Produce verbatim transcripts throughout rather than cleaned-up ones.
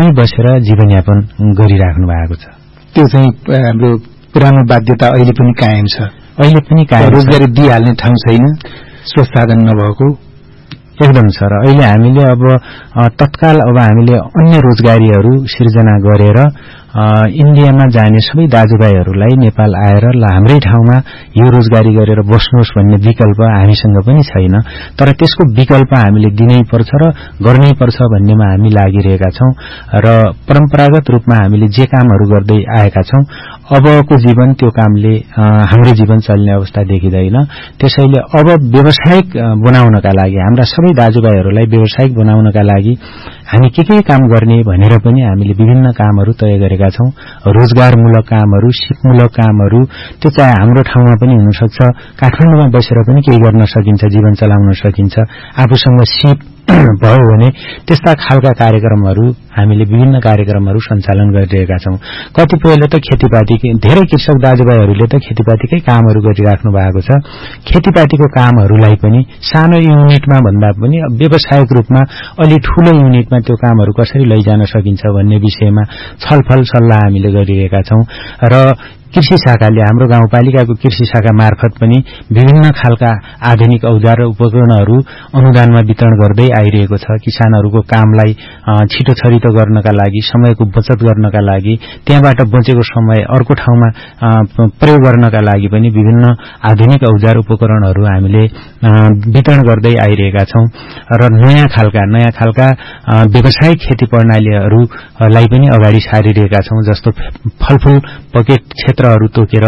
घरमै बसेर जीवनयापन गरिराख्नु भएको छ। त्यो चाहिँ हाम्रो पुरानो बाध्यता अहिले पनि कायम छ। अहिले पनि कायम रोजगारी दिइहाल्ने ठाउँ छैन, स्रोत साधन नभएको। एकदम छ। र अहिले हामीले अब तत्काल अब हामीले अन्य रोजगारीहरू सिर्जना गरेर इन्डियामा जाने सबै दाजुभाइहरूलाई नेपाल आएर ल हाम्रै ठाउँमा यो रोजगारी गरेर बस्नुहोस् भन्ने विकल्प हामीसँग पनि छैन। तर त्यसको विकल्प हामीले दिनै पर्छ र गर्नै पर्छ भन्नेमा हामी लागिरहेका छौं। र परम्परागत रूपमा हामीले जे कामहरू गर्दै आएका छौं, अबको जीवन त्यो कामले हाम्रो जीवन चल्ने अवस्था देखिँदैन। त्यसैले अब व्यावसायिक बनाउनका लागि, हाम्रा सबै दाजुभाइहरूलाई व्यावसायिक बनाउनका लागि हामी के के काम गर्ने भनेर पनि हामीले विभिन्न कामहरू तय गरेका छौं। रोजगारमूलक कामहरू, सिपमूलक कामहरू, त्यो चाहे हाम्रो ठाउँमा पनि हुन सक्छ, काठमाडौँमा बसेर पनि केही गर्न सकिन्छ, जीवन चलाउन सकिन्छ। आफूसँग सिप भयो भने त्यस्ता खालका कार्यक्रमहरू हामीले विभिन्न कार्यक्रमहरू सञ्चालन गरिरहेका छौं। कतिपयले त खेतीपाती, धेरै कृषक दाजुभाइहरूले त खेतीपातीकै कामहरू गरिराख्नु भएको छ। खेतीपातीको कामहरूलाई पनि सानो युनिटमा भन्दा पनि व्यावसायिक रूपमा अलि ठूलो युनिटमा त्यो कामहरू कसरी लैजान सकिन्छ भन्ने विषयमा छलफल सल्लाह हामीले गरिरहेका छौं। र कृषि शाखाले, हाम्रो गाउँपालिकाको कृषि शाखा मार्फत पनि विभिन्न खालका आधुनिक औजार र उपकरणहरू अनुदानमा वितरण गर्दै आइरहेको छ। किसानहरूको कामलाई छिटो छरितो गर्नका लागि, समयको बचत गर्नका लागि, त्यहाँबाट बचेको समय अर्को ठाउँमा प्रयोग गर्नका लागि पनि विभिन्न आधुनिक औजार उपकरणहरू हामीले वितरण गर्दै आइरहेका छौं। र नयाँ खालका नयाँ खालका व्यावसायिक खेती प्रणालीहरूलाई पनि अगाडि सारिरहेका छौं। जस्तो फलफूल पकेट क्षेत्रहरू तोकेर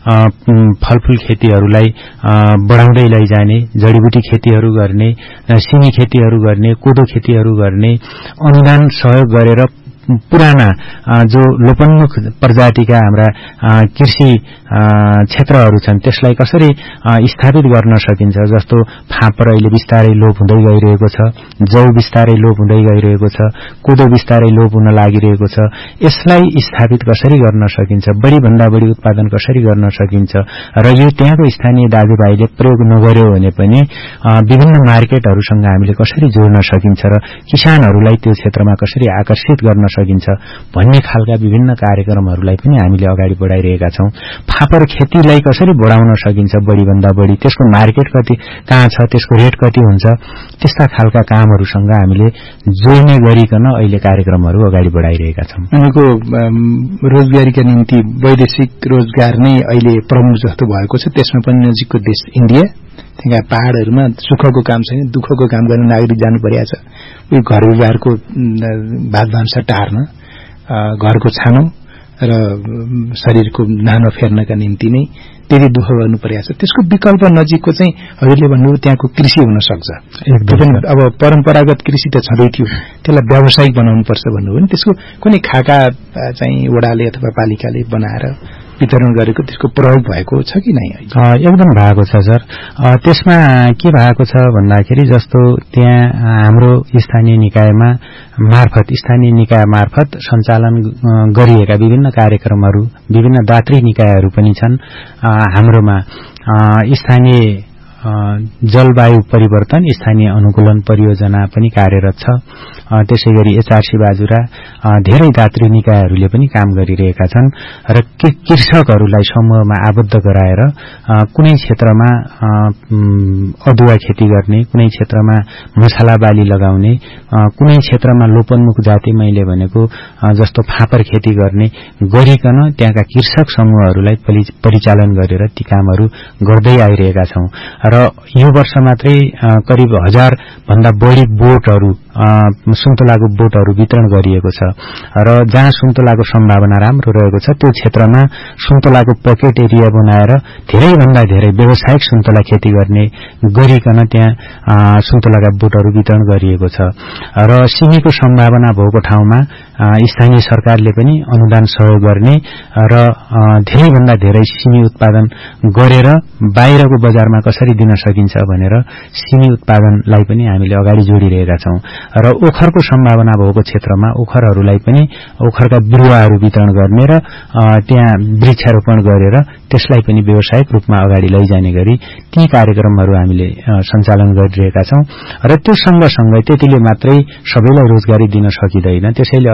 फलफूल खेतीहरूलाई बढाउँदै लैजाने, जडीबुटी खेतीहरू गर्ने, सिमी खेतीहरू गर्ने, कोदो खेतीहरू गर्ने, अनुदान सहयोग गरेर पुराना जो लोपन्मुख प्रजातिका हाम्रा कृषि क्षेत्रहरू छन् त्यसलाई कसरी स्थापित गर्न सकिन्छ। जस्तो फापर अहिले बिस्तारै लोप हुँदै गइरहेको छ, जौ बिस्तारै लोप हुँदै गइरहेको छ, कोदो बिस्तारै लोप हुन लागिरहेको छ। यसलाई स्थापित कसरी गर्न सकिन्छ, बढी भन्दा बढी उत्पादन कसरी गर्न सकिन्छ। र यो त्यहाँको स्थानीय दाजुभाइले प्रयोग नगर्यो भने पनि विभिन्न मार्केटहरूसँग हामीले कसरी जोड्न सकिन्छ र किसानहरूलाई त्यो क्षेत्रमा कसरी आकर्षित गर्न सकिन्छ भन्ने खालका विभिन्न कार्यक्रमहरूलाई पनि हामीले अगाडि बढाइरहेका छौं। फापर खेतीलाई कसरी बढाउन सकिन्छ बढी भन्दा बढी, त्यसको मार्केट कति कहाँ छ, त्यसको रेट कति हुन्छ, त्यस्ता खालका कामहरूसँग हामीले जोड्ने गरिकन अहिले कार्यक्रमहरू अगाडि बढाइरहेका छौं। उनको रोजगारीका निम्ति वैदेशिक रोजगार नै अहिले प्रमुख जस्तो भएको छ। त्यसमा पनि नजिकको देश इन्डिया, त्यहाँ पहाड़हरूमा सुखको काम छैन, दुःखको काम गर्न नागरिक जानु परिरहेछ। उयो घर व्यवहारको भात भान्सा टार्न, घरको छानो र शरीरको नानो फेर्नका निम्ति नै त्यति दुःख गर्नु परिरहेछ। त्यसको विकल्प नजिकको चाहिँ हजुरले भन्नुभयो त्यहाँको कृषि हुन सक्छ। अब परम्परागत कृषि त छँदै थियो, त्यसलाई व्यावसायिक बनाउनु पर्छ भन्नुभयो नि, त्यसको कुनै खाका चाहिँ वडाले अथवा पालिकाले बनाएर वितरण गरेको त्यसको प्रयोग भएको छ कि नै? एकदम भएको छ सर। त्यसमा के भएको छ भन्दाखेरि जस्तो त्यहाँ हाम्रो स्थानीय निकायमा मार्फत स्थानीय निकाय मार्फत सञ्चालन गरिएका विभिन्न कार्यक्रमहरू, विभिन्न दात्री निकायहरू पनि छन्। हाम्रोमा स्थानीय जलवायु परिवर्तन स्थानीय अनुकूलन परियोजना पनि कार्यरत छ। त्यसैगरी एचआरसी बाजुरा धेरै दात्री निकायहरूले पनि काम गरिरहेका छन् र कृषकहरूलाई समूहमा आबद्ध गराएर कुनै क्षेत्रमा अदुवा खेती गर्ने, कुनै क्षेत्रमा मसला बाली लगाउने, कुनै क्षेत्रमा लोपन्मुख जाति मैले भनेको जस्तो फापर खेती गर्ने गरिकन त्यहाँका कृषक समूहहरूलाई परिचालन गरेर ती कामहरू गर्दै आइरहेका छौं। र यो वर्ष मात्रै करिब हजार भन्दा बढी बोटहरू, सुन्तलाको बोटहरू वितरण गरिएको छ। र जहाँ सुन्तलाको सम्भावना राम्रो रहेको छ त्यो क्षेत्रमा सुन्तलाको पकेट एरिया बनाएर धेरै भन्दा धेरै व्यावसायिक सुन्तला खेती गर्ने गरिकन त्यहाँ सुन्तलाका बोटहरू वितरण गरिएको छ। र सिमीको सम्भावना भएको ठाउँमा स्थानीय सरकारले पनि अनुदान सहयोग गर्ने र धेरै भन्दा धेरै सिमी उत्पादन गरेर बाहिरको बजारमा कसरी दिन सकिन्छ भनेर सिमी उत्पादनलाई पनि हामीले अगाडि जोडिरहेका छौं। र ओखरको सम्भावना भएको क्षेत्रमा ओखरहरूलाई पनि ओखरका बिरुवाहरू वितरण गर्ने र त्यहाँ वृक्षारोपण गरेर त्यसलाई पनि व्यावसायिक रूपमा अगाडि लैजाने गरी ती कार्यक्रमहरू हामीले सञ्चालन गरिरहेका छौं। र त्यो सँगसँगै त्यतिले मात्रै सबैलाई रोजगारी दिन सकिँदैन, त्यसैले